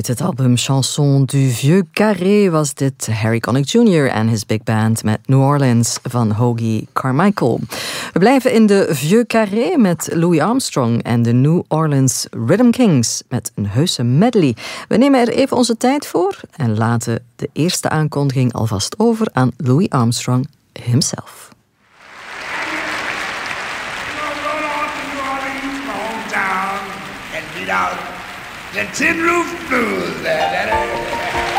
Uit het album Chanson du Vieux Carré was dit Harry Connick Jr. en his big band met New Orleans van Hoagy Carmichael. We blijven in de Vieux Carré met Louis Armstrong en de New Orleans Rhythm Kings met een heuse medley. We nemen er even onze tijd voor en laten de eerste aankondiging alvast over aan Louis Armstrong himself. The Tin Roof Blues.